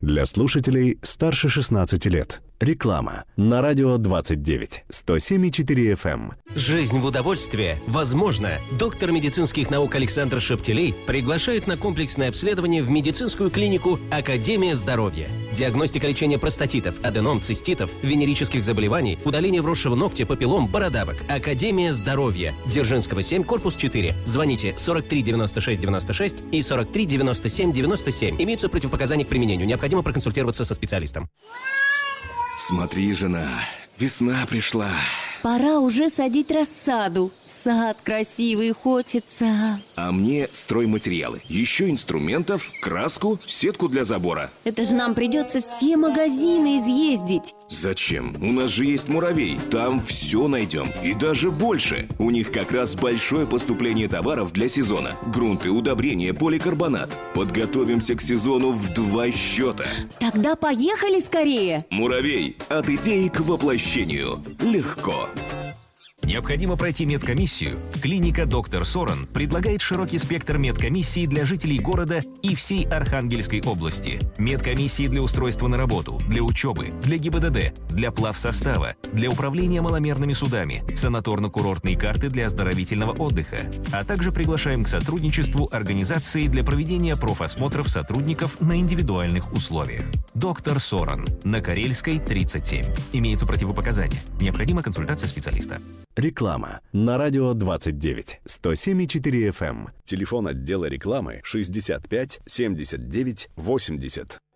Для слушателей старше 16 лет. Реклама на радио 29, 107,4 FM. Жизнь в удовольствии возможна. Доктор медицинских наук Александр Шептелей приглашает на комплексное обследование в медицинскую клинику «Академия здоровья». Диагностика лечения простатитов, аденом, циститов, венерических заболеваний, удаление вросшего ногтя, папиллом, бородавок. «Академия здоровья». Дзержинского, 7, корпус 4. Звоните 43 96 96 и 43 97 97. Имеются противопоказания к применению. Необходимо проконсультироваться со специалистом. Смотри, жена, весна пришла. Пора уже садить рассаду. Сад красивый хочется. А мне стройматериалы. Еще инструментов, краску, сетку для забора. Это же нам придется все магазины изъездить. Зачем? У нас же есть «Муравей». Там все найдем. И даже больше. У них как раз большое поступление товаров для сезона. Грунты, удобрения, поликарбонат. Подготовимся к сезону в 2 счета. Тогда поехали скорее. «Муравей». От идеи к воплощению. Легко. Необходимо пройти медкомиссию? Клиника «Доктор Соран» предлагает широкий спектр медкомиссий для жителей города и всей Архангельской области. Медкомиссии для устройства на работу, для учебы, для ГИБДД, для плавсостава, для управления маломерными судами, санаторно-курортные карты для оздоровительного отдыха. А также приглашаем к сотрудничеству организации для проведения профосмотров сотрудников на индивидуальных условиях. «Доктор Соран» на Карельской, 37. Имеются противопоказания. Необходима консультация специалиста. Реклама на радио 29, 107,4 FM. Телефон отдела рекламы 65 79 80.